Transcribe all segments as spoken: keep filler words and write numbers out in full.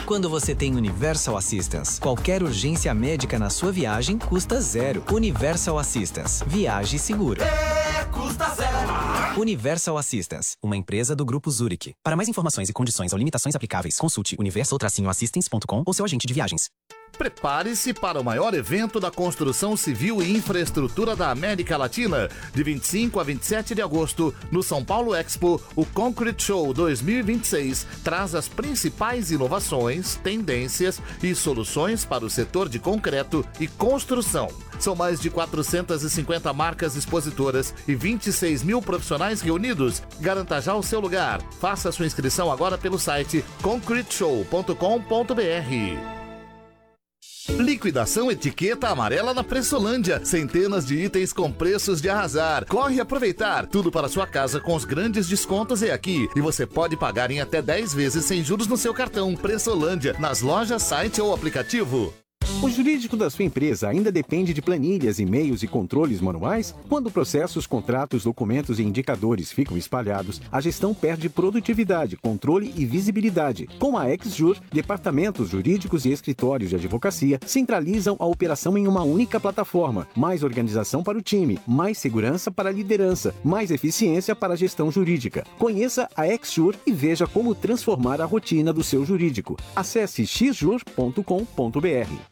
quando você tem Universal Assistance. Qualquer urgência médica na sua viagem custa zero. Universal Assistance. Viaje seguro. É, custa zero. Universal Assistance, uma empresa do Grupo Zurich. Para mais informações e condições ou limitações aplicáveis, consulte universal assistance ponto com ou seu agente de viagens. Prepare-se para o maior evento da construção civil e infraestrutura da América Latina. De vinte e cinco a vinte e sete de agosto, no São Paulo Expo, o Concrete Show dois mil e vinte e seis traz as principais inovações, tendências e soluções para o setor de concreto e construção. São mais de quatrocentas e cinquenta marcas expositoras e vinte e seis mil profissionais reunidos. Garanta já o seu lugar. Faça sua inscrição agora pelo site concrete show ponto com ponto b r. Liquidação etiqueta amarela na Pressolândia. Centenas de itens com preços de arrasar. Corre aproveitar. Tudo para sua casa com os grandes descontos é aqui. E você pode pagar em até dez vezes sem juros no seu cartão. Pressolândia, nas lojas, site ou aplicativo. O jurídico da sua empresa ainda depende de planilhas, e-mails e controles manuais? Quando processos, contratos, documentos e indicadores ficam espalhados, a gestão perde produtividade, controle e visibilidade. Com a Exjur, departamentos jurídicos e escritórios de advocacia centralizam a operação em uma única plataforma. Mais organização para o time, mais segurança para a liderança, mais eficiência para a gestão jurídica. Conheça a Exjur e veja como transformar a rotina do seu jurídico. Acesse x jur ponto com ponto b r.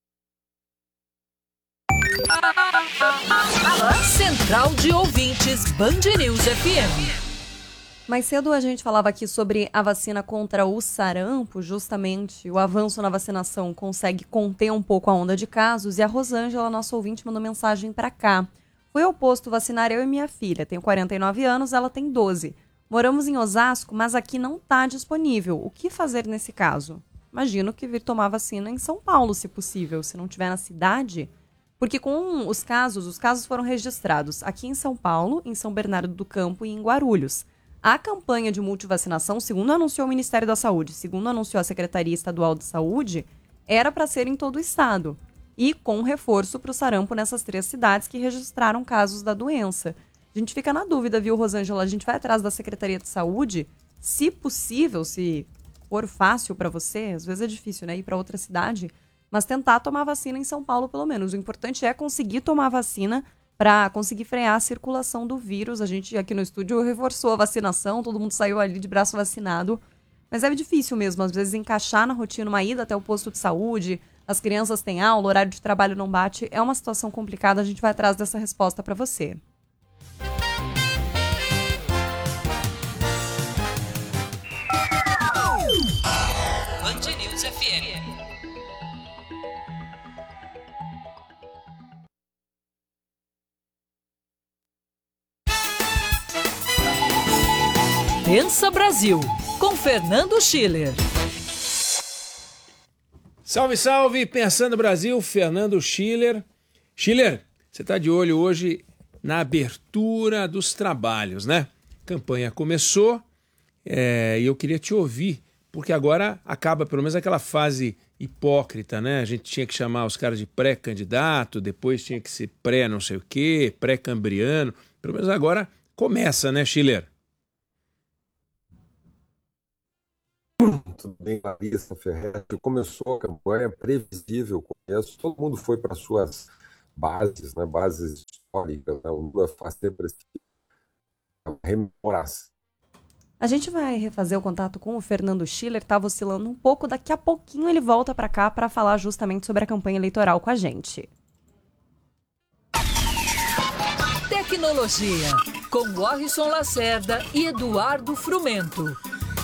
Central de Ouvintes Band News F M. Mais cedo a gente falava aqui sobre a vacina contra o sarampo, justamente o avanço na vacinação consegue conter um pouco a onda de casos, e a Rosângela, nossa ouvinte, mandou mensagem para cá. Fui ao posto vacinar eu e minha filha, tenho quarenta e nove anos, ela tem doze. Moramos em Osasco, mas aqui não está disponível. O que fazer nesse caso? Imagino que vir tomar vacina em São Paulo, se possível, se não tiver na cidade. Porque com os casos, os casos foram registrados aqui em São Paulo, em São Bernardo do Campo e em Guarulhos. A campanha de multivacinação, segundo anunciou o Ministério da Saúde, segundo anunciou a Secretaria Estadual de Saúde, era para ser em todo o estado. E com reforço para o sarampo nessas três cidades que registraram casos da doença. A gente fica na dúvida, viu, Rosângela? A gente vai atrás da Secretaria de Saúde, se possível, se for fácil para você, às vezes é difícil, né, ir para outra cidade, mas tentar tomar vacina em São Paulo, pelo menos. O importante é conseguir tomar vacina para conseguir frear a circulação do vírus. A gente aqui no estúdio reforçou a vacinação, todo mundo saiu ali de braço vacinado. Mas é difícil mesmo, às vezes, encaixar na rotina uma ida até o posto de saúde, as crianças têm aula, o horário de trabalho não bate. É uma situação complicada, a gente vai atrás dessa resposta para você. Band News F M. Pensa Brasil, com Fernando Schiller. Salve, salve, Pensando Brasil, Fernando Schiller. Schiller, você está de olho hoje na abertura dos trabalhos, né? A campanha começou é, e eu queria te ouvir, porque agora acaba pelo menos aquela fase hipócrita, né? A gente tinha que chamar os caras de pré-candidato, depois tinha que ser pré não sei o quê, pré-cambriano. Pelo menos agora começa, né, Schiller? Tudo bem, Larissa Ferretti. Começou a campanha, previsível, começo. Todo mundo foi para suas bases, né, bases históricas. Né? O Lula faz sempre esse rememoração. A gente vai refazer o contato com o Fernando Schiller, estava oscilando um pouco. Daqui a pouquinho ele volta para cá para falar justamente sobre a campanha eleitoral com a gente. Tecnologia, com Warrison Lacerda e Eduardo Frumento.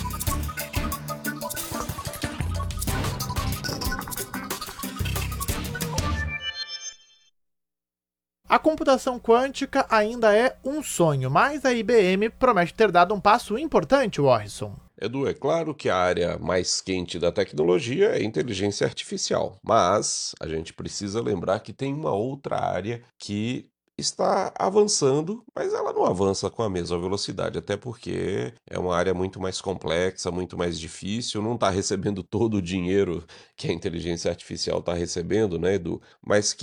A computação quântica ainda é um sonho, mas a I B M promete ter dado um passo importante, Warrison. Edu, é claro que a área mais quente da tecnologia é a inteligência artificial, mas a gente precisa lembrar que tem uma outra área que está avançando, mas ela não avança com a mesma velocidade, até porque é uma área muito mais complexa, muito mais difícil, não está recebendo todo o dinheiro que a inteligência artificial está recebendo, né, Edu? Mas que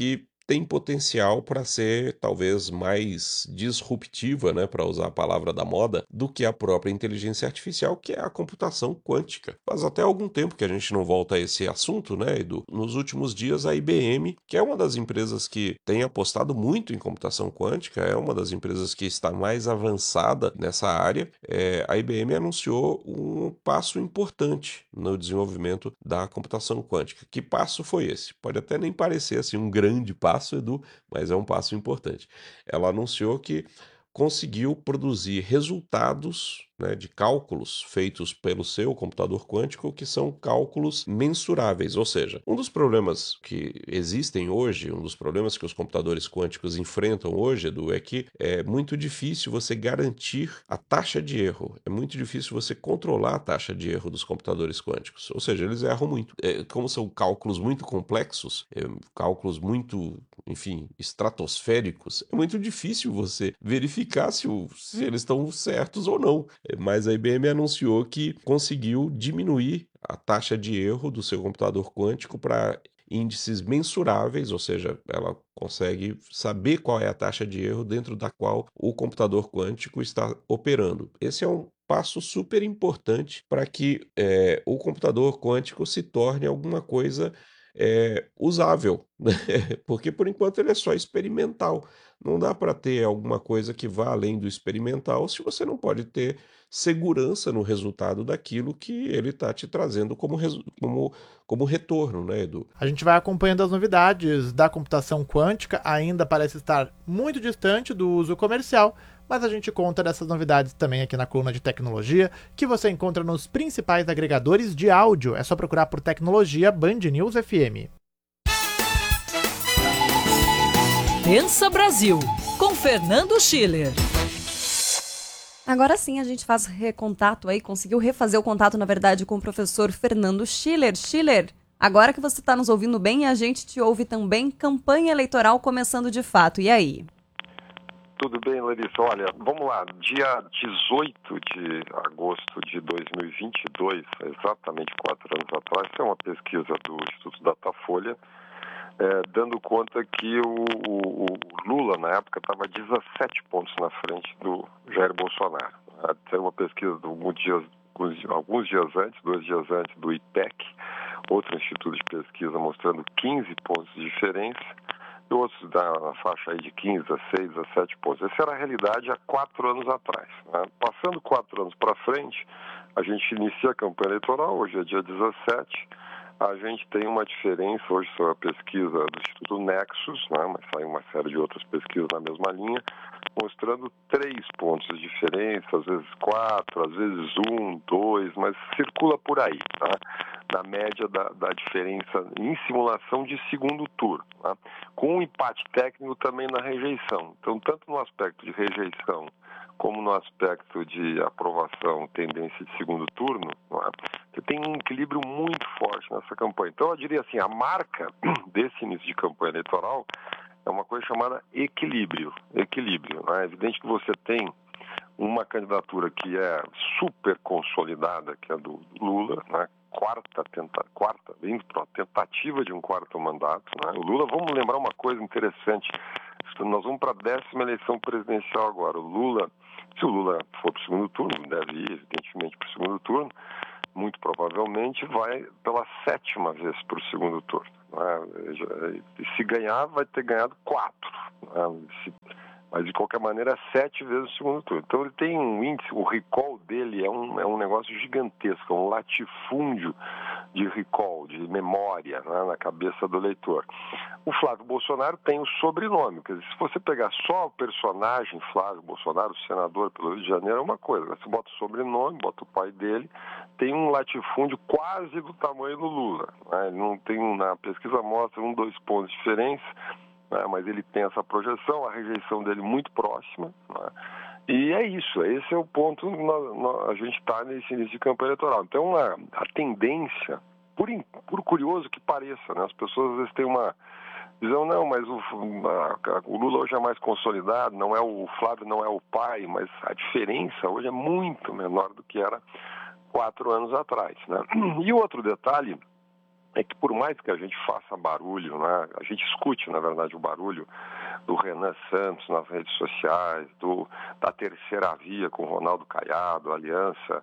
tem potencial para ser talvez mais disruptiva, né, para usar a palavra da moda, do que a própria inteligência artificial, que é a computação quântica. Faz até algum tempo que a gente não volta a esse assunto, né, Edu? Nos últimos dias, a I B M, que é uma das empresas que tem apostado muito em computação quântica, é uma das empresas que está mais avançada nessa área, é, a I B M anunciou um passo importante no desenvolvimento da computação quântica. Que passo foi esse? Pode até nem parecer assim um grande passo, Edu, mas é um passo importante. Ela anunciou que conseguiu produzir resultados, né, de cálculos feitos pelo seu computador quântico, que são cálculos mensuráveis. Ou seja, um dos problemas que existem hoje, um dos problemas que os computadores quânticos enfrentam hoje, Edu, é que é muito difícil você garantir a taxa de erro. É muito difícil você controlar a taxa de erro dos computadores quânticos. Ou seja, eles erram muito. É, como são cálculos muito complexos, é, cálculos muito, enfim, estratosféricos, é muito difícil você verificar se, o, se eles estão certos ou não. Mas a I B M anunciou que conseguiu diminuir a taxa de erro do seu computador quântico para índices mensuráveis, ou seja, ela consegue saber qual é a taxa de erro dentro da qual o computador quântico está operando. Esse é um passo super importante para que é, o computador quântico se torne alguma coisa é, usável, né? Porque por enquanto ele é só experimental. Não dá para ter alguma coisa que vá além do experimental se você não pode ter segurança no resultado daquilo que ele está te trazendo como, como, como retorno, né, Edu? A gente vai acompanhando as novidades da computação quântica, ainda parece estar muito distante do uso comercial, mas a gente conta dessas novidades também aqui na coluna de tecnologia, que você encontra nos principais agregadores de áudio. É só procurar por Tecnologia Band News F M. Pensa Brasil, com Fernando Schiller. Agora sim a gente faz recontato aí, conseguiu refazer o contato, na verdade, com o professor Fernando Schiller. Schiller, agora que você está nos ouvindo bem, a gente te ouve também, campanha eleitoral começando de fato, e aí? Tudo bem, Larissa? Olha, vamos lá, dia dezoito de agosto de dois mil e vinte e dois, exatamente quatro anos atrás, tem uma pesquisa do Instituto Datafolha, É, dando conta que o, o, o Lula, na época, estava dezessete pontos na frente do Jair Bolsonaro. Tem uma pesquisa de alguns dias, alguns dias antes, dois dias antes, do I P E C, outro instituto de pesquisa mostrando quinze pontos de diferença, e outros na faixa aí de quinze, dezesseis, dezessete pontos. Essa era a realidade há quatro anos atrás, né? Passando quatro anos para frente, a gente inicia a campanha eleitoral, hoje é dia dezessete, a gente tem uma diferença, hoje sobre a pesquisa do Instituto Nexus, né, mas sai uma série de outras pesquisas na mesma linha, mostrando três pontos de diferença, às vezes quatro, às vezes um, dois, mas circula por aí, tá? Na média da, da diferença em simulação de segundo turno, tá? Com um empate técnico também na rejeição. Então, tanto no aspecto de rejeição como no aspecto de aprovação, tendência de segundo turno, não é? Você tem um equilíbrio muito forte nessa campanha. Então, eu diria assim, a marca desse início de campanha eleitoral é uma coisa chamada equilíbrio. Equilíbrio, não é? É evidente que você tem uma candidatura que é super consolidada, que é a do Lula, né? Quarta, tenta, quarta, indo para a tentativa de um quarto mandato, né? O Lula, vamos lembrar uma coisa interessante, nós vamos para a décima eleição presidencial agora. O Lula, se o Lula for para o segundo turno, deve ir evidentemente para o segundo turno, muito provavelmente vai pela sétima vez para o segundo turno, né? E se ganhar, vai ter ganhado quatro, né? Se, mas de qualquer maneira é sete vezes o segundo turno. Então ele tem um índice, o recall dele é um, é um negócio gigantesco, é um latifúndio de recall, de memória, né, na cabeça do eleitor. O Flávio Bolsonaro tem o sobrenome, quer dizer, se você pegar só o personagem Flávio Bolsonaro, o senador pelo Rio de Janeiro, é uma coisa, você bota o sobrenome, bota o pai dele, tem um latifúndio quase do tamanho do Lula, né? Ele não tem, na pesquisa mostra um, dois pontos de diferença, né, mas ele tem essa projeção, a rejeição dele muito próxima, né, e é isso, esse é o ponto que nós, nós, a gente está nesse início de campanha eleitoral. Então, a, a tendência, por, por curioso que pareça, né, as pessoas às vezes têm uma visão, não, mas o, a, o Lula hoje é mais consolidado, não é o Flávio, não é o pai, mas a diferença hoje é muito menor do que era quatro anos atrás, né? E o outro detalhe é que por mais que a gente faça barulho, né, a gente escute, na verdade, o barulho do Renan Santos nas redes sociais, do, da terceira via com o Ronaldo Caiado, a aliança,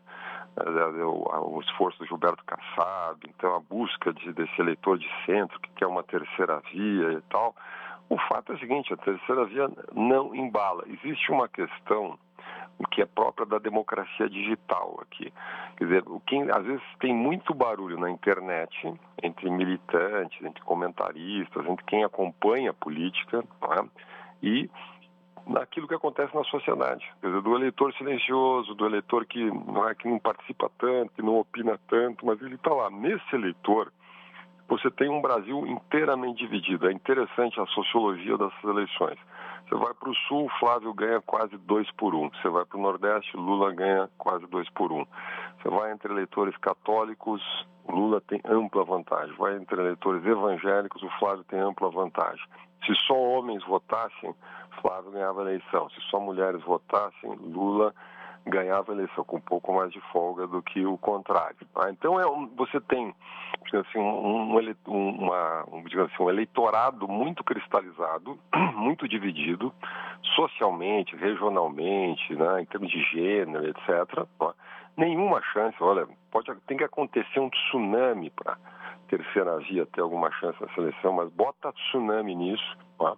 o, o esforço do Gilberto Kassab, então a busca de, desse eleitor de centro que quer uma terceira via e tal. O fato é o seguinte, a terceira via não embala. Existe uma questão que é própria da democracia digital aqui. Quer dizer, quem, às vezes tem muito barulho na internet, entre militantes, entre comentaristas, entre quem acompanha a política, não é? E naquilo que acontece na sociedade. Quer dizer, do eleitor silencioso, do eleitor que não, é, que não participa tanto, que não opina tanto, mas ele está lá. Nesse eleitor, você tem um Brasil inteiramente dividido. É interessante a sociologia dessas eleições. Você vai para o Sul, Flávio ganha quase dois por um. Você vai para o Nordeste, Lula ganha quase dois por um. Você vai entre eleitores católicos, Lula tem ampla vantagem. Vai entre eleitores evangélicos, o Flávio tem ampla vantagem. Se só homens votassem, Flávio ganhava a eleição. Se só mulheres votassem, Lula ganhava a eleição com um pouco mais de folga do que o contrário. Tá? Então é um, você tem assim, um, um, uma, um, digamos assim, um eleitorado muito cristalizado, muito dividido, socialmente, regionalmente, né, em termos de gênero, etcétera. Tá? Nenhuma chance, olha, pode, tem que acontecer um tsunami para terceira via ter alguma chance na seleção, mas bota tsunami nisso, tá?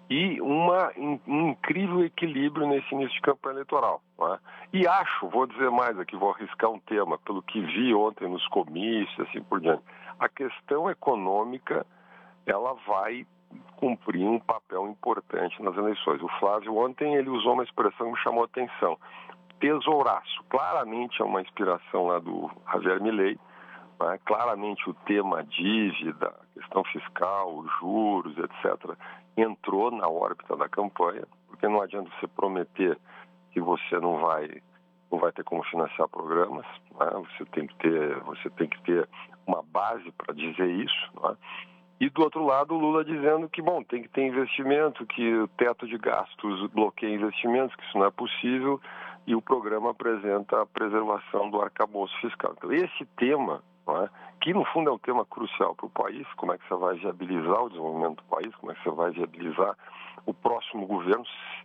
E uma, um incrível equilíbrio nesse início de campanha eleitoral. Tá? E acho, vou dizer mais aqui, vou arriscar um tema, pelo que vi ontem nos comícios, assim por diante, a questão econômica, ela vai cumprir um papel importante nas eleições. O Flávio ontem, ele usou uma expressão que me chamou a atenção, tesouraço, claramente é uma inspiração lá do Javier Milei. Né? Claramente o tema dívida, questão fiscal, juros, etcétera, entrou na órbita da campanha, porque não adianta você prometer que você não vai, não vai ter como financiar programas, né? Você tem que ter, você tem que ter uma base para dizer isso, né? E do outro lado o Lula dizendo que, bom, tem que ter investimento, que o teto de gastos bloqueia investimentos, que isso não é possível, e o programa apresenta a preservação do arcabouço fiscal. Então esse tema, é? que no fundo é um tema crucial para o país, como é que você vai viabilizar o desenvolvimento do país, como é que você vai viabilizar o próximo governo,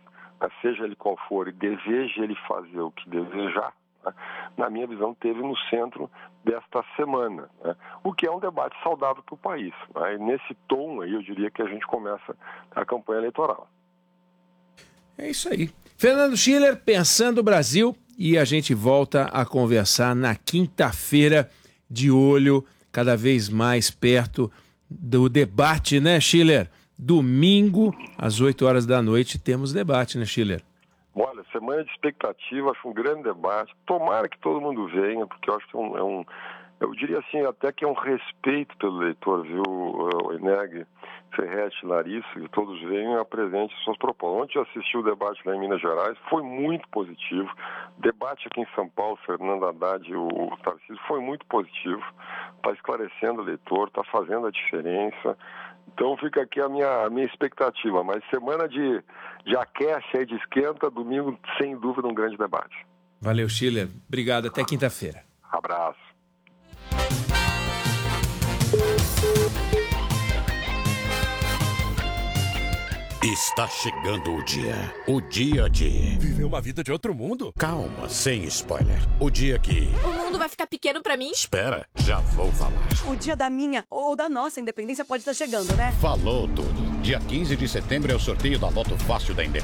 seja ele qual for, e deseja ele fazer o que desejar, né? Na minha visão, teve no centro desta semana, né? O que é um debate saudável para o país. Né? E nesse tom aí, eu diria que a gente começa a campanha eleitoral. É isso aí. Fernando Schiller, Pensando o Brasil, e a gente volta a conversar na quinta-feira, de olho cada vez mais perto do debate, né, Schiller? Domingo, às oito horas da noite, temos debate, né, Schiller? Olha, semana de expectativa, acho um grande debate. Tomara que todo mundo venha, porque eu acho que é um, é um eu diria assim, até que é um respeito pelo eleitor, viu, o Eneg, Ferretti, Larissa, que todos venham e apresentem suas propostas. Ontem eu assisti o debate lá em Minas Gerais, foi muito positivo. Debate aqui em São Paulo, Fernando Haddad e o Tarcísio, foi muito positivo. Está esclarecendo o eleitor, está fazendo a diferença. Então fica aqui a minha, a minha expectativa. Mas semana de, de aquece aí, de esquenta, domingo, sem dúvida, um grande debate. Valeu, Schiller. Obrigado. Até quinta-feira. Abraço. Está chegando o dia. O dia de... viver uma vida de outro mundo? Calma, sem spoiler. O dia que... o mundo vai ficar pequeno pra mim? Espera, já vou falar. O dia da minha ou da nossa independência pode estar chegando, né? Falou tudo. Dia quinze de setembro é o sorteio da Loto Fácil da Independência.